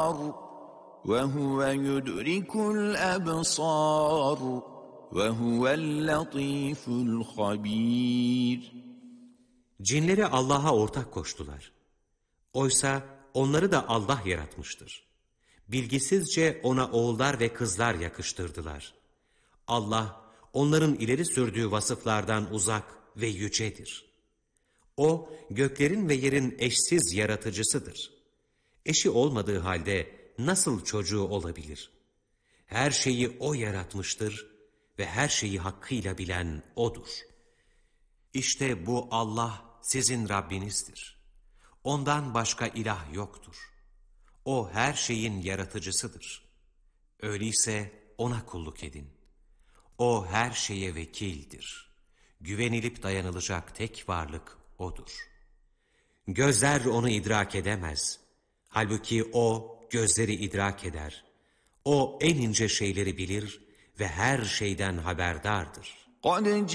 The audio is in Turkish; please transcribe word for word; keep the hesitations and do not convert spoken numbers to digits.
النار وهو يدرك الأبصار وهو اللطيف الخبير. Cinleri Allah'a ortak koştular. Oysa onları da Allah yaratmıştır. Bilgisizce ona oğullar ve kızlar yakıştırdılar. Allah, onların ileri sürdüğü vasıflardan uzak ve yücedir. O, göklerin ve yerin eşsiz yaratıcısıdır. Eşi olmadığı halde nasıl çocuğu olabilir? Her şeyi O yaratmıştır ve her şeyi hakkıyla bilen O'dur. İşte bu Allah sizin Rabbinizdir. Ondan başka ilah yoktur. O her şeyin yaratıcısıdır. Öyleyse O'na kulluk edin. O her şeye vekildir. Güvenilip dayanılacak tek varlık O'dur. Gözler O'nu idrak edemez. Halbuki O gözleri idrak eder. O en ince şeyleri bilir ve her şeyden haberdardır. قَدْ